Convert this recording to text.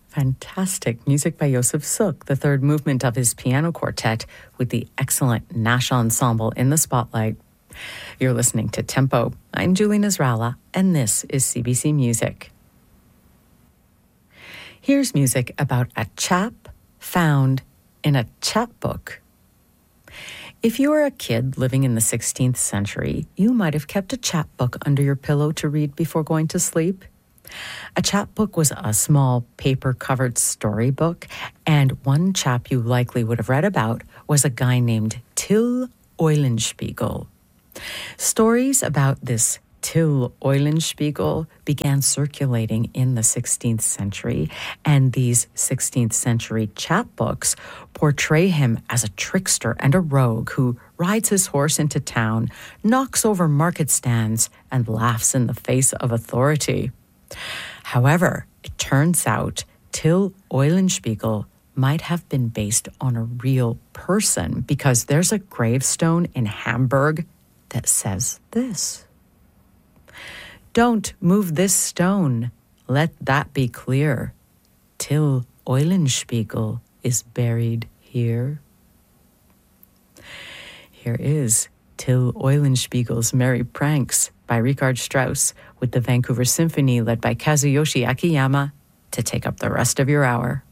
Fantastic music by Josef Suk, the third movement of his piano quartet with the excellent Nash Ensemble in the spotlight. You're listening to Tempo. I'm Julie Nasrallah, and this is CBC Music. Here's music about a chap found in a chapbook. If you were a kid living in the 16th century, you might have kept a chapbook under your pillow to read before going to sleep. A chapbook was a small paper-covered storybook, and one chap you likely would have read about was a guy named Till Eulenspiegel. Stories about this Till Eulenspiegel began circulating in the 16th century, and these 16th century chapbooks portray him as a trickster and a rogue who rides his horse into town, knocks over market stands, and laughs in the face of authority. However, it turns out Till Eulenspiegel might have been based on a real person because there's a gravestone in Hamburg that says this: "Don't move this stone, let that be clear. Till Eulenspiegel is buried here." Here is Till Eulenspiegel's Merry Pranks by Richard Strauss with the Vancouver Symphony led by Kazuyoshi Akiyama to take up the rest of your hour.